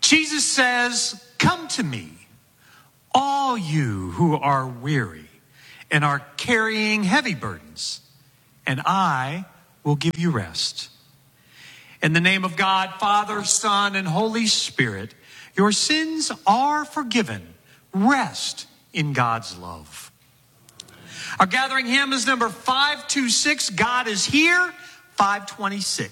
Jesus says, "Come to me, all you who are weary and are carrying heavy burdens, and I will give you rest." In the name of God, Father, Son, and Holy Spirit, your sins are forgiven. Rest in God's love. Our gathering hymn is number 526, God is Here, 526.